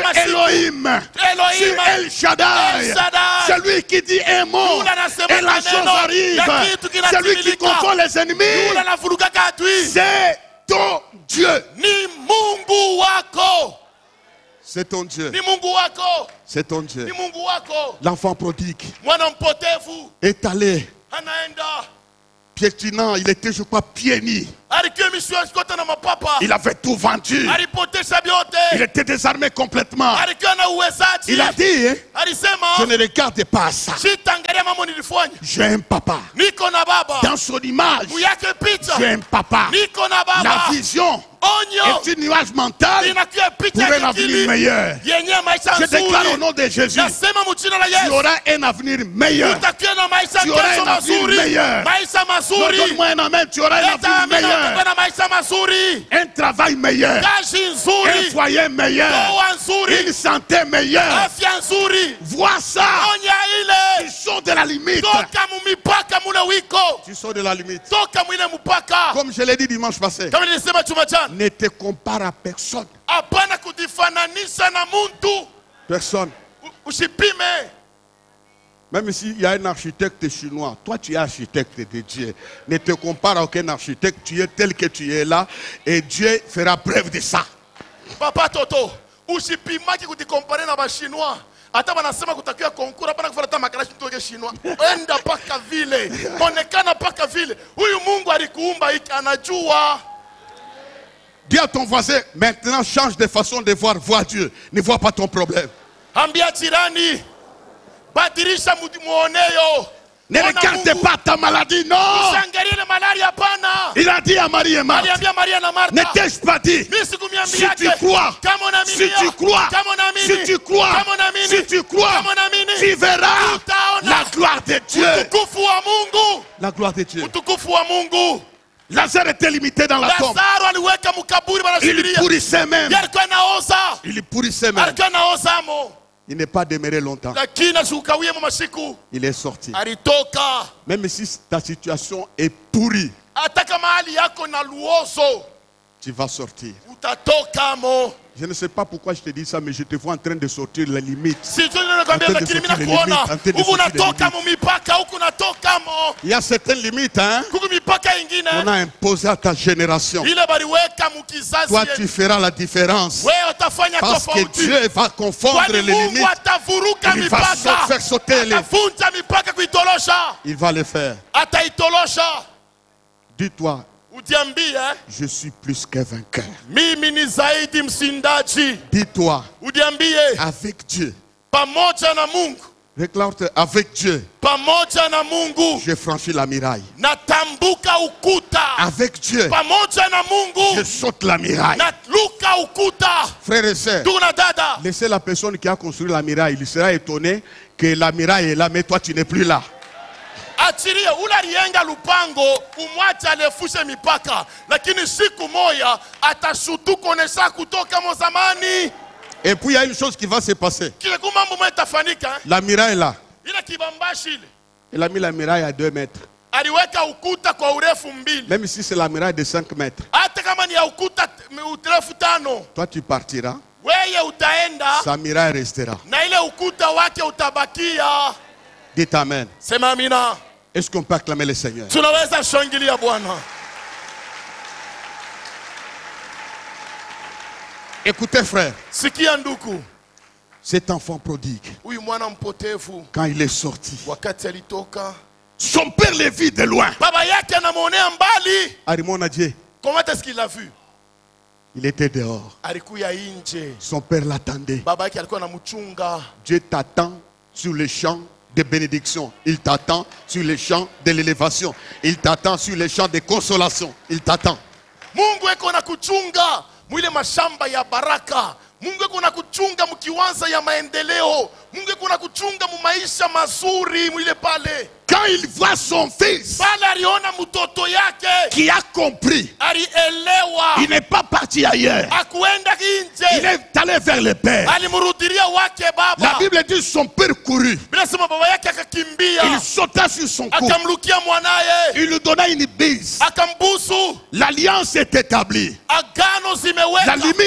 Elohim. C'est El Shaddai. Celui qui dit un mot et la chose arrive. Celui qui confond les ennemis. C'est ton Dieu. C'est ton Dieu. C'est ton Dieu. L'enfant prodigue est allé piétinant. Il était, je crois, pieds nus. Il avait tout vendu. Il était désarmé complètement. Il a dit, je ne regarde pas à ça. J'ai un papa. Dans son image, j'ai un papa. La vision est une nuage mental pour un avenir meilleur. Je déclare au nom de Jésus, tu auras un avenir meilleur. Tu auras un avenir meilleur. Donne-moi un amen, tu auras un avenir meilleur. Un travail meilleur. Un foyer meilleur. Une santé meilleure. Vois ça. Tu sors de la limite. Tu sors de la limite. Comme je l'ai dit dimanche passé. Ne te compare à personne. Personne. Même s'il y a un architecte chinois, toi tu es architecte de Dieu. Ne te compare à aucun architecte, tu es tel que tu es là et Dieu fera preuve de ça. Papa Toto, usipimaki kutikompare na ba chinois. Hata wanasema kutakiwa konkura hapana kufuata makarashi mtoke chinois. Enda paka vile. Onekana paka vile. Huyu Mungu alikuumba hiki anajua. Dis à ton voisin, maintenant change de façon de voir, vois Dieu. Ne vois pas ton problème. Ambia jirani, badilisha muoneyo. Ne regarde pas ta maladie, non. Il a dit à Marie et Marthe, ne t'ai-je pas dit, si tu crois, si tu crois, si tu crois, si tu crois, tu verras la gloire de Dieu. La gloire de Dieu. Lazare était limité dans la tombe. Il pourrissait même. Il pourrissait même. Il n'est pas demeuré longtemps. Il est sorti. Même si ta situation est pourrie, tu vas sortir. Je ne sais pas pourquoi je te dis ça, mais je te vois en train de sortir les limites. Il y a certaines limites qu'on a imposées à ta génération. Toi, tu feras la différence. Parce que Dieu va confondre les limites. Il va faire sauter les... Il va le faire. Dis-toi, je suis plus que vainqueur. Dis-toi, avec Dieu. Réclame-toi, avec Dieu. J'ai franchi la muraille. Avec Dieu, je saute la muraille. Frères et sœurs, laissez la personne qui a construit la muraille. Il sera étonné que la muraille est là, mais toi tu n'es plus là. Achiria ulalienga lupango umwacha alefushe mipaka lakini siku moja atashutukonesa kutoka mozamani. Et puis il y a une chose qui va se passer. La muraille est là. Il a mis la muraille à 2 mètres. Même si c'est la muraille de 5 mètres. Toi tu partiras. Sa muraille restera. Dites amen. Est-ce qu'on peut acclamer le Seigneur? Écoutez frère, cet enfant prodigue, quand il est sorti, son père le vit de loin. Arimona Dieu. Comment est-ce qu'il l'a vu? Il était dehors. Son père l'attendait. Dieu t'attend sur le champ de bénédiction. Il t'attend sur les champs de l'élévation. Il t'attend sur les champs de consolation. Il t'attend. Mungu eko na kuchunga mwile mashamba ya baraka. Mungu eko na kuchunga mkiwanza ya maendeleo. Mungu eko na kuchunga mu maisha mazuri mwile pale. Quand il voit son fils qui a compris, il n'est pas parti ailleurs. Il est allé vers le Père. La Bible dit son père courut. Il sauta sur son cou. Il lui donna une bise. L'alliance est établie. La limite